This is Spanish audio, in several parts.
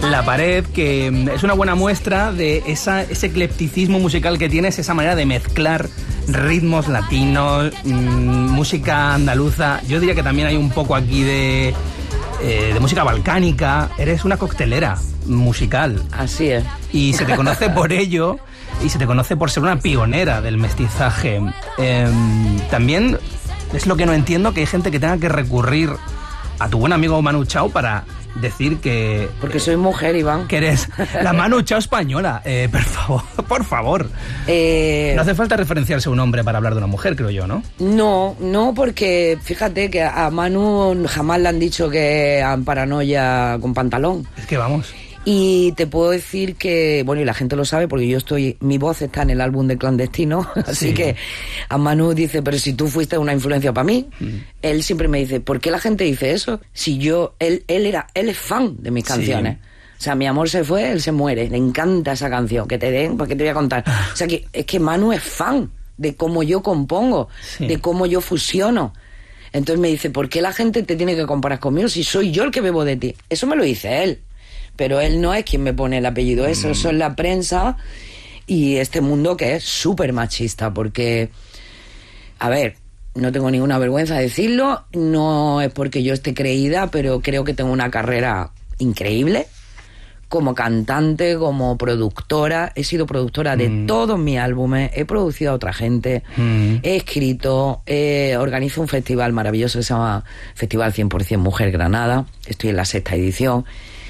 La Pared, que es una buena muestra de ese eclecticismo musical que tienes, esa manera de mezclar ritmos latinos, música andaluza. Yo diría que también hay un poco aquí de música balcánica. Eres una coctelera musical. Así es. Y se te conoce por ello, y se te conoce por ser una pionera del mestizaje. También es lo que no entiendo, que hay gente que tenga que recurrir a tu buen amigo Manu Chao para decir que... Porque soy mujer, Iván. Que eres la Manu Chao española. Por favor. No hace falta referenciarse a un hombre para hablar de una mujer, creo yo, ¿no? No, porque fíjate que a Manu jamás le han dicho que a Paranoia con pantalón. Es que vamos... Y te puedo decir que, bueno, y la gente lo sabe porque mi voz está en el álbum de Clandestino, así sí. Que a Manu dice, pero si tú fuiste una influencia para mí, él siempre me dice, ¿por qué la gente dice eso? Si él es fan de mis canciones. Sí. O sea, mi amor se fue, él se muere, le encanta esa canción, que te den, porque te voy a contar. O sea, que es que Manu es fan de cómo yo compongo, sí. De cómo yo fusiono. Entonces me dice, ¿por qué la gente te tiene que comparar conmigo si soy yo el que bebo de ti? Eso me lo dice él. Pero él no es quien me pone el apellido, eso es la prensa y este mundo que es súper machista, porque, a ver, no tengo ninguna vergüenza de decirlo, no es porque yo esté creída, pero creo que tengo una carrera increíble, como cantante, como productora, he sido productora de todos mis álbumes, he producido a otra gente, he escrito, organizo un festival maravilloso que se llama Festival 100% Mujer Granada, estoy en la 6ª edición.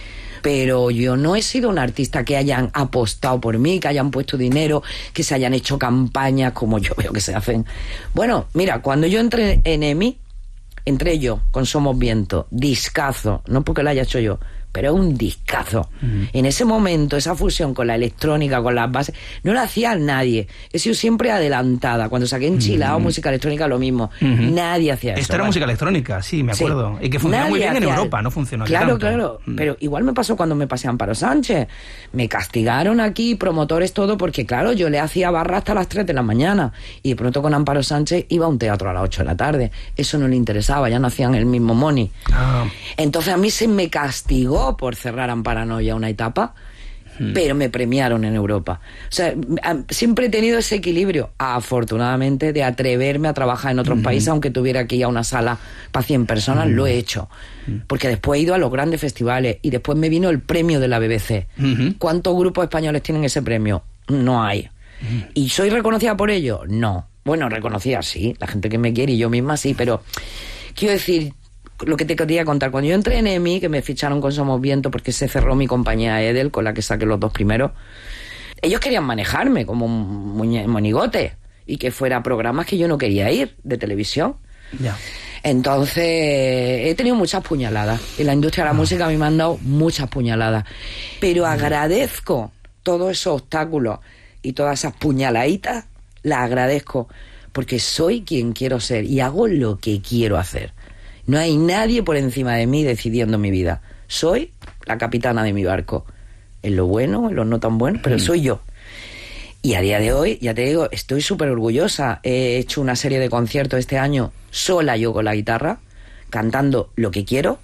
Pero yo no he sido un artista que hayan apostado por mí, que hayan puesto dinero, que se hayan hecho campañas como yo veo que se hacen. Bueno, mira, cuando yo entré en EMI, entré yo con Somos Viento, discazo, no porque lo haya hecho yo, pero es un discazo. En ese momento, esa fusión con la electrónica, con las bases, no la hacía nadie. He sido siempre adelantada. Cuando saqué Enchilado, música electrónica, lo mismo. Nadie hacía eso. Esto era música electrónica, sí, me acuerdo. Sí. Y que funcionó muy bien en Europa, no funcionó aquí tanto. Claro. Pero igual me pasó cuando me pasé a Amparo Sánchez. Me castigaron aquí, promotores, todo, porque claro, yo le hacía barra hasta las 3 de la mañana. Y de pronto con Amparo Sánchez iba a un teatro a las 8 de la tarde. Eso no le interesaba, ya no hacían el mismo money. Entonces a mí se me castigó por cerrar en Paranoia una etapa, pero me premiaron en Europa. O sea, siempre he tenido ese equilibrio, afortunadamente, de atreverme a trabajar en otros países, aunque tuviera que ir a una sala para 100 personas, lo he hecho. Porque después he ido a los grandes festivales y después me vino el premio de la BBC. ¿Cuántos grupos españoles tienen ese premio? No hay. ¿Y soy reconocida por ello? No. Bueno, reconocida sí, la gente que me quiere y yo misma sí, pero quiero decir, lo que te quería contar, cuando yo entré en EMI, que me ficharon con Somos Viento porque se cerró mi compañía Edel, con la que saqué los 2 primeros, ellos querían manejarme como un monigote y que fuera a programas que yo no quería ir, de televisión. Ya. Entonces he tenido muchas puñaladas y la industria de la música a mí me han dado muchas puñaladas, pero agradezco todos esos obstáculos y todas esas puñaladitas, las agradezco porque soy quien quiero ser y hago lo que quiero hacer. No hay nadie por encima de mí decidiendo mi vida. Soy la capitana de mi barco. En lo bueno, en lo no tan bueno, pero soy yo. Y a día de hoy, ya te digo, estoy súper orgullosa. He hecho una serie de conciertos este año, sola yo con la guitarra, cantando lo que quiero.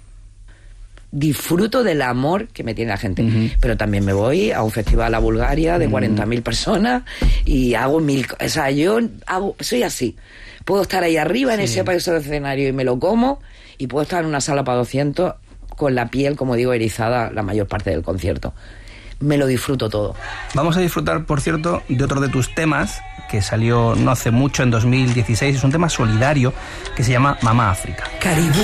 Disfruto del amor que me tiene la gente. Pero también me voy a un festival a Bulgaria de 40.000 personas y hago 1000... O sea, soy así. Puedo estar ahí arriba en ese país de escenario y me lo como, y puedo estar en una sala para 200 con la piel, como digo, erizada la mayor parte del concierto. Me lo disfruto todo. Vamos a disfrutar, por cierto, de otro de tus temas que salió no hace mucho, en 2016. Es un tema solidario que se llama Mamá África. Caribe.